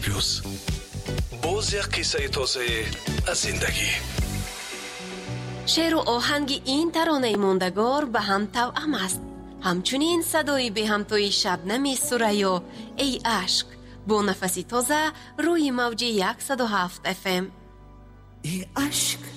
پلوس. باز یک قصه تازه از زندگی. شعر و آهنگ این ترانه موندگار به هم توأم است. همچنین صدای به همتای شبنم ثریا ای عشق با نفسی تازه روی موج 107 FM. ای عشق